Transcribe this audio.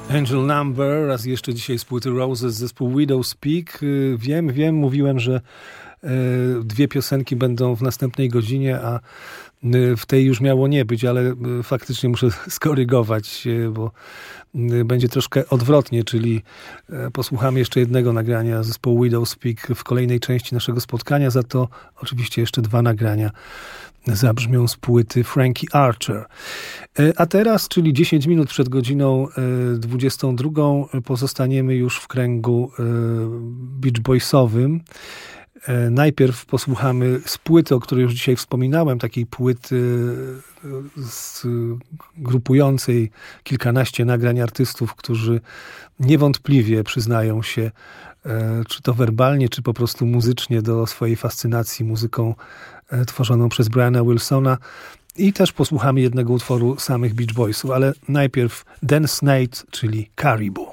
Angel Number, raz jeszcze dzisiaj z płyty Roses, zespół Widow Speak. Wiem, mówiłem, że dwie piosenki będą w następnej godzinie, a w tej już miało nie być, ale faktycznie muszę skorygować, bo będzie troszkę odwrotnie, czyli posłuchamy jeszcze jednego nagrania zespołu Widow Speak w kolejnej części naszego spotkania, za to oczywiście jeszcze dwa nagrania zabrzmią z płyty Frankie Archer. A teraz, czyli 10 minut przed godziną 22, pozostaniemy już w kręgu Beach Boysowym. Najpierw posłuchamy z płyty, o której już dzisiaj wspominałem, takiej płyty grupującej kilkanaście nagrań artystów, którzy niewątpliwie przyznają się, czy to werbalnie, czy po prostu muzycznie, do swojej fascynacji muzyką tworzoną przez Briana Wilsona. I też posłuchamy jednego utworu samych Beach Boysów, ale najpierw Dance Night, czyli Caribou.